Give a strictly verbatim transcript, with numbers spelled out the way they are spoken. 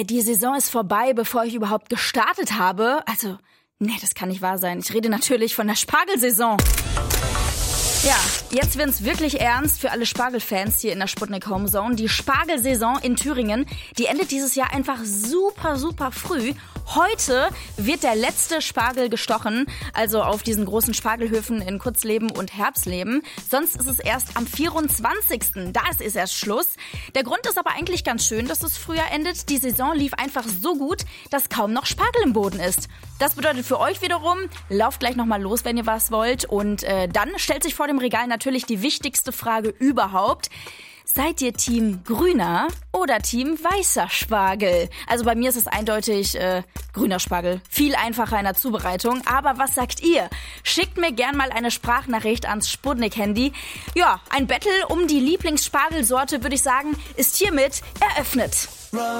äh, die Saison ist vorbei, bevor ich überhaupt gestartet habe. Also, nee, das kann nicht wahr sein. Ich rede natürlich von der Spargelsaison. Ja, jetzt wird's wirklich ernst für alle Spargelfans hier in der Sputnik Homezone. Die Spargelsaison in Thüringen, die endet dieses Jahr einfach super, super früh. Heute wird der letzte Spargel gestochen, also auf diesen großen Spargelhöfen in Kurzleben und Herbstleben. Sonst ist es erst am vierundzwanzigsten Da ist es erst Schluss. Der Grund ist aber eigentlich ganz schön, dass es früher endet. Die Saison lief einfach so gut, dass kaum noch Spargel im Boden ist. Das bedeutet für euch wiederum, lauft gleich nochmal los, wenn ihr was wollt. Und äh, dann stellt sich vor dem Regal natürlich die wichtigste Frage überhaupt. Seid ihr Team grüner oder Team weißer Spargel? Also bei mir ist es eindeutig äh, grüner Spargel. Viel einfacher in der Zubereitung. Aber was sagt ihr? Schickt mir gern mal eine Sprachnachricht ans Sputnik-Handy. Ja, ein Battle um die Lieblingsspargelsorte, würde ich sagen, ist hiermit eröffnet.